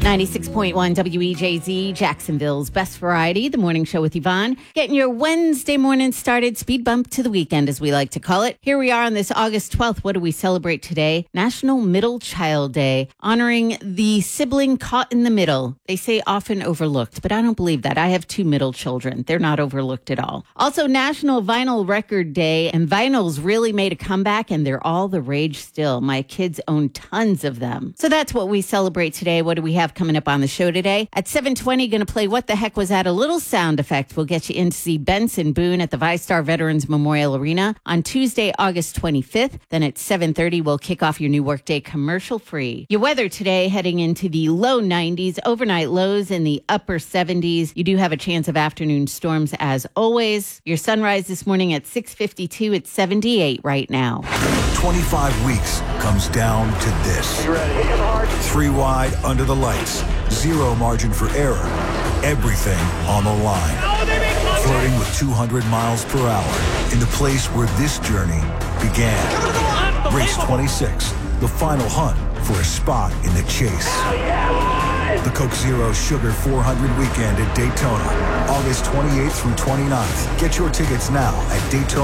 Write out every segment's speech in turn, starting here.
96.1 WEJZ, Jacksonville's best variety, the morning show with Yvonne. Getting your Wednesday morning started, speed bump to the weekend, as we like to call it. Here we are on this August 12th. What do we celebrate today? National Middle Child Day, honoring the sibling caught in the middle. They say often overlooked, but I don't believe that. I have 2 middle children. They're not overlooked at all. Also, National Vinyl Record Day, and vinyls really made a comeback, and they're all the rage still. My kids own tons of them. So that's what we celebrate today. What do we have coming up on the show today? At 7:20, going to play What the Heck Was That? A little sound effect. We'll get you in to see Benson Boone at the VyStar Veterans Memorial Arena on Tuesday, August 25th. Then at 7:30, we'll kick off your new workday commercial free. Your weather today heading into the low 90s, overnight lows in the upper 70s. You do have a chance of afternoon storms as always. Your sunrise this morning at 6:52. It's 78 right now. 25 weeks comes down to this. 3 wide under the lights. 0 margin for error. Everything on the line. Flirting with 200 miles per hour in the place where this journey began. Race 26, the final hunt for a spot in the chase. The Coke Zero Sugar 400 weekend at Daytona, August 28th through 29th. Get your tickets now at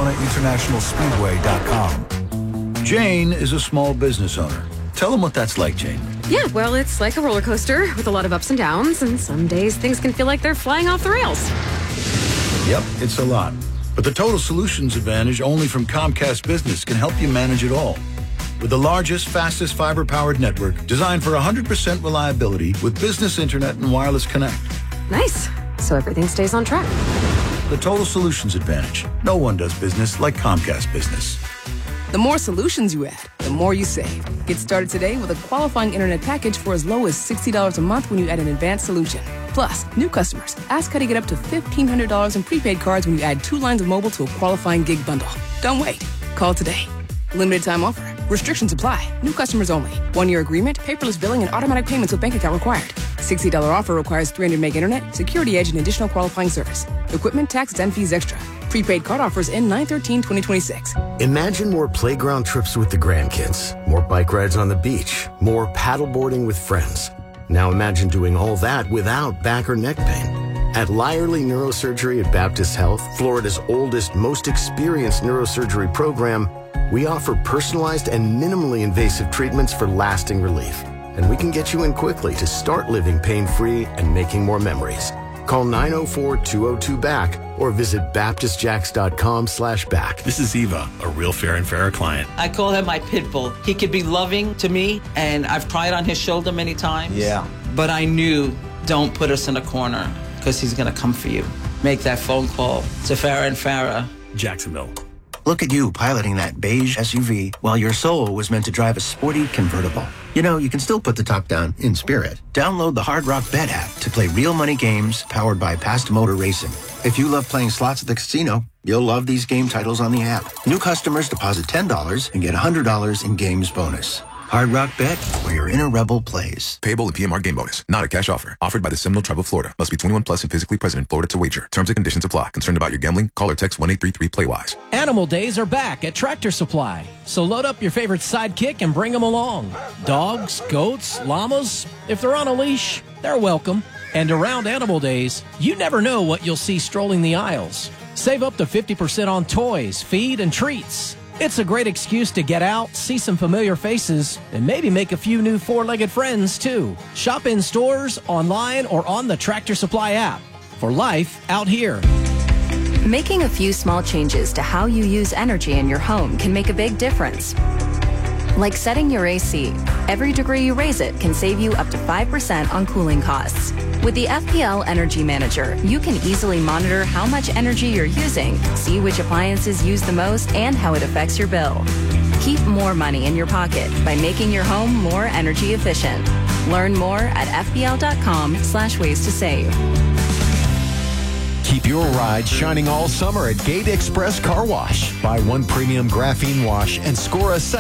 DaytonaInternationalSpeedway.com. Jane is a small business owner. Tell them what that's like, Jane. Yeah, well, it's like a roller coaster with a lot of ups and downs, and some days things can feel like they're flying off the rails. Yep, it's a lot. But the Total Solutions Advantage only from Comcast Business can help you manage it all. With the largest, fastest fiber-powered network designed for 100% reliability with business internet and wireless connect. Nice. So everything stays on track. The Total Solutions Advantage. No one does business like Comcast Business. The more solutions you add, the more you save. Get started today with a qualifying internet package for as low as $60 a month when you add an advanced solution. Plus, new customers, ask how to get up to $1,500 in prepaid cards when you add 2 lines of mobile to a qualifying gig bundle. Don't wait. Call today. Limited time offer. Restrictions apply. New customers only. 1-year agreement, paperless billing, and automatic payments with bank account required. $60 offer requires 300 meg internet, security edge, and additional qualifying service. Equipment, taxes, and fees extra. Prepaid card offers end 9/13/2026. Imagine more playground trips with the grandkids, more bike rides on the beach, more paddleboarding with friends. Now imagine doing all that without back or neck pain. At Lyerly Neurosurgery at Baptist Health, Florida's oldest, most experienced neurosurgery program, we offer personalized and minimally invasive treatments for lasting relief. And we can get you in quickly to start living pain-free and making more memories. Call 904-202-BACK or visit baptistjacks.com/back. This is Eva, a real Fair and Fairer client. I call him my pit bull. He could be loving to me, and I've cried on his shoulder many times. Yeah. But I knew, don't put us in a corner, because he's going to come for you. Make that phone call to Farrah and Farrah. Jacksonville. Look at you piloting that beige SUV while your soul was meant to drive a sporty convertible. You know, you can still put the top down in spirit. Download the Hard Rock Bet app to play real money games powered by Past Motor Racing. If you love playing slots at the casino, you'll love these game titles on the app. New customers deposit $10 and get $100 in games bonus. Hard Rock Bet, where your inner rebel plays. Payable in PMR game bonus. Not a cash offer. Offered by the Seminole Tribe of Florida. Must be 21 plus and physically present in Florida to wager. Terms and conditions apply. Concerned about your gambling? Call or text 1-833-PLAY-WISE. Animal Days are back at Tractor Supply. So load up your favorite sidekick and bring them along. Dogs, goats, llamas. If they're on a leash, they're welcome. And around Animal Days, you never know what you'll see strolling the aisles. Save up to 50% on toys, feed, and treats. It's a great excuse to get out, see some familiar faces, and maybe make a few new 4-legged friends, too. Shop in stores, online, or on the Tractor Supply app. For life out here. Making a few small changes to how you use energy in your home can make a big difference. Like setting your AC. Every degree you raise it can save you up to 5% on cooling costs. With the FPL Energy Manager, you can easily monitor how much energy you're using, see which appliances use the most, and how it affects your bill. Keep more money in your pocket by making your home more energy efficient. Learn more at fpl.com/ways to save. Keep your ride shining all summer at Gate Express Car Wash. Buy one premium graphene wash and score a